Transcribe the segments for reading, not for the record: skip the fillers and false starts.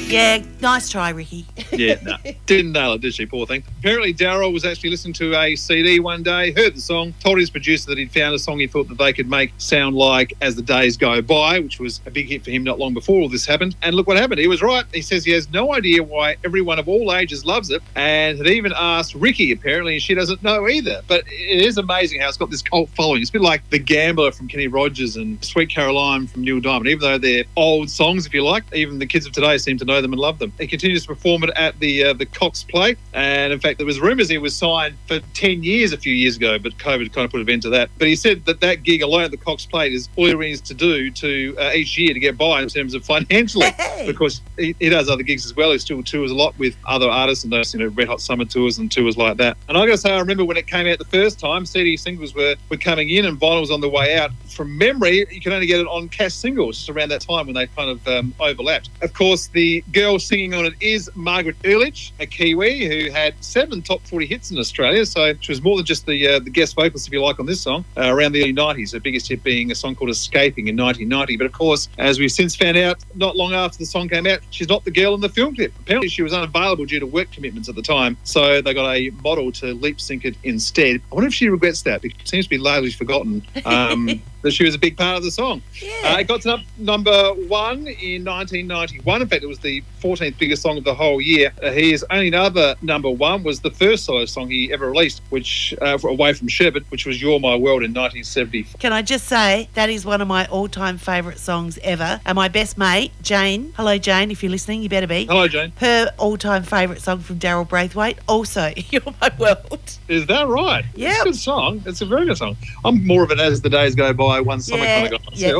Yeah, nice try, Ricky. Yeah, no, didn't nail it, did she, poor thing? Apparently, Daryl was actually listening to a CD one day, heard the song, told his producer that he'd found a song he thought that they could make sound like As the Days Go By, which was a big hit for him not long before all this happened. And look what happened. He was right. He says he has no idea why everyone of all ages loves it, and had even asked Ricky, apparently, and she doesn't know either. But it is amazing how it's got this cult following. It's a bit like The Gambler from Kenny Rogers and Sweet Caroline from Neil Diamond. Even though they're old songs, if you like, even the kids of today seem to know them and love them. He continues to perform it at the Cox Play, and in fact there was rumours he was signed for 10 years a few years ago, but COVID kind of put an end to that. But he said that gig alone at the Cox Play is all he needs to do to each year to get by in terms of financially. Because he does other gigs as well. He still tours a lot with other artists and those, Red Hot Summer tours and tours like that. And I got to say, I remember when it came out the first time, CD singles were coming in and vinyl was on the way out. From memory, you can only get it on cash singles just around that time when they kind of overlapped. Of course, the girl singing on it is Margaret Ehrlich, a Kiwi who had 7 top 40 hits in Australia, so she was more than just the guest vocalist, if you like, on this song, around the early 90s, her biggest hit being a song called Escaping in 1990. But of course, as we've since found out, not long after the song came out, she's not the girl in the film clip. Apparently she was unavailable due to work commitments at the time, so they got a model to lip sync it instead. I wonder if she regrets that, because it seems to be largely forgotten that she was a big part of the song. Yeah. It got to number 1 in 1991. In fact, it was the 14th biggest song of the whole year. His only other number 1 was the first solo song he ever released, which away from Sherbet, which was You're My World in 1974. Can I just say, that is one of my all-time favourite songs ever. And my best mate, Jane, hello Jane, if you're listening, you better be. Hello, Jane. Her all-time favourite song from Daryl Braithwaite, also You're My World. Is that right? Yeah. It's a good song. It's a very good song. I'm more of an As the Days Go By, One Summer kind of guy myself.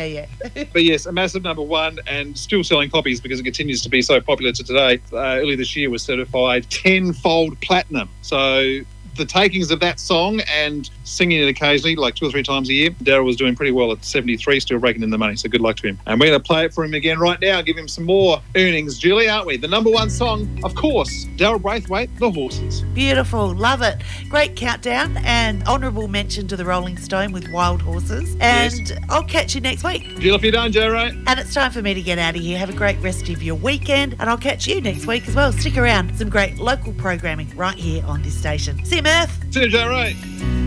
But yes, a massive number 1 and still selling copies because it continues to be so popular to today. Early this year was certified 10-fold platinum. So the takings of that song and singing it occasionally, like 2 or 3 times a year, Daryl was doing pretty well at 73, still raking in the money, so good luck to him. And we're going to play it for him again right now, give him some more earnings, Julie, aren't we? The number 1 song, of course, Daryl Braithwaite, The Horses. Beautiful, love it. Great countdown, and honourable mention to the Rolling Stone with Wild Horses. And yes. I'll catch you next week. Jill, if you're done, Joe Ray. And it's time for me to get out of here. Have a great rest of your weekend, and I'll catch you next week as well. Stick around. Some great local programming right here on this station. See you, Murph. See you, Joe Ray.